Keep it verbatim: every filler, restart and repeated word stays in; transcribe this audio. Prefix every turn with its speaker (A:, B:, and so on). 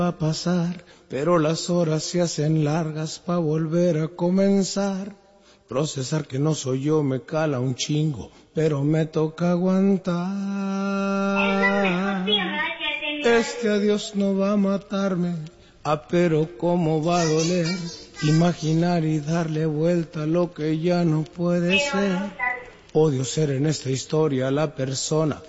A: va a pasar, pero las horas se hacen largas pa' volver a comenzar. Procesar que no soy yo me cala un chingo, pero me toca aguantar. Este adiós no va a matarme, ah, pero cómo va a doler. Imaginar y darle vuelta a lo que ya no puede ser. Odio ser en esta historia la persona